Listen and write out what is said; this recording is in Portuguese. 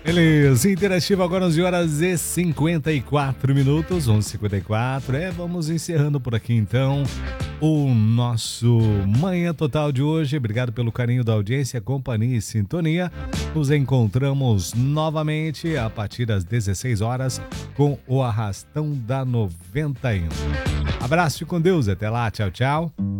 Beleza, interativo agora 11 horas e 54 minutos, 11h54. Vamos encerrando por aqui então o nosso Manhã Total de hoje. Obrigado pelo carinho da audiência, companhia e sintonia. Nos encontramos novamente a partir das 16 horas com o Arrastão da 91. Abraço e com Deus, até lá, tchau, tchau.